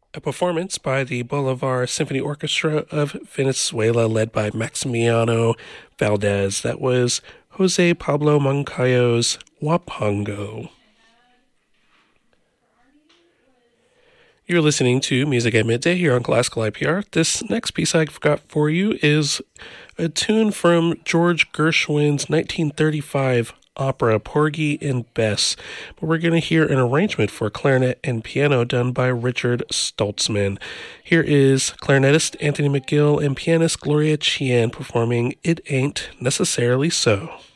A performance by the Bolivar Symphony Orchestra of Venezuela, led by Maximiano Valdez. That was Jose Pablo Moncayo's Wapango. You're listening to Music at Midday here on Classical IPR. This next piece I've got for you is a tune from George Gershwin's 1935 opera, Porgy and Bess. But we're going to hear an arrangement for clarinet and piano done by Richard Stoltzman. Here is clarinetist Anthony McGill and pianist Gloria Chien performing It Ain't Necessarily So.